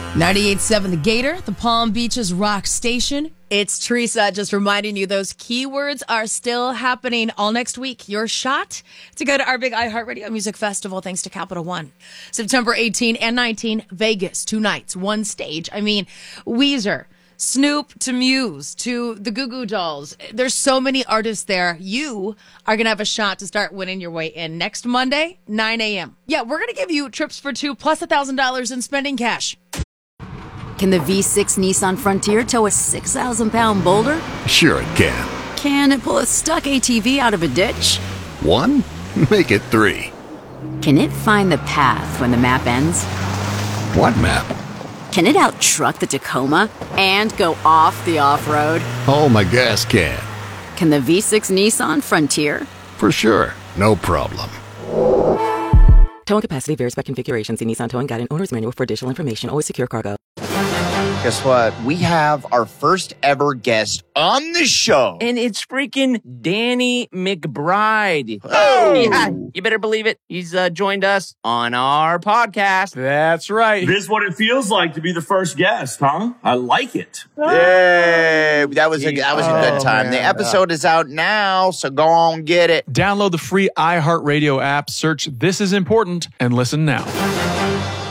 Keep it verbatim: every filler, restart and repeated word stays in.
ninety-eight point seven The Gator, the Palm Beaches rock station. It's Teresa just reminding you those keywords are still happening all next week. Your shot to go to our big iHeartRadio Music Festival thanks to Capital One. September eighteenth and nineteenth, Vegas, two nights, one stage. I mean, Weezer, Snoop to Muse to the Goo Goo Dolls. There's so many artists there. You are going to have a shot to start winning your way in next Monday, nine a.m. Yeah, we're going to give you trips for two plus one thousand dollars in spending cash. Can the V six Nissan Frontier tow a six thousand pound boulder? Sure it can. Can it pull a stuck A T V out of a ditch? One? Make it three. Can it find the path when the map ends? What map? Can it out-truck the Tacoma and go off the off-road? Oh, my gas can. Can the V six Nissan Frontier? For sure. No problem. Towing capacity varies by configuration. See Nissan Towing Guide and Owner's Manual for additional information. Always secure cargo. Guess what? We have our first ever guest on the show. And it's freaking Danny McBride. Oh! Yeah, you better believe it. He's uh, joined us on our podcast. That's right. This is what it feels like to be the first guest, huh? I like it. Yay! That was a, that was a good Oh, time. man, the episode is out now, so go on get it. Download the free iHeartRadio app, search This Is Important, and listen now.